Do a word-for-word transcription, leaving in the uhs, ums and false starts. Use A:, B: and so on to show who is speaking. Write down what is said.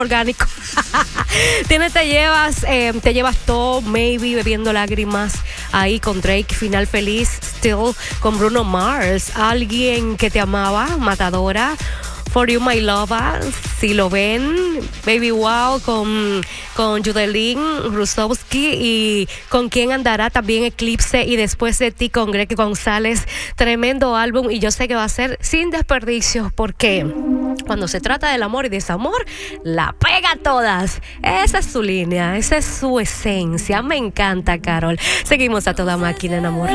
A: orgánico. Tienes, te llevas, eh, te llevas todo, maybe bebiendo lágrimas ahí con Drake, final feliz, still con Bruno Mars, alguien que te amaba, matadora. For You My Lover, si lo ven, Baby Wow con, con Judelín Rusowski y Con Quién Andará también Eclipse y Después de Ti con Greg González, tremendo álbum y yo sé que va a ser sin desperdicios porque cuando se trata del amor y desamor, la pega a todas. Esa es su línea, esa es su esencia, me encanta, Carol. Seguimos a toda máquina en amor.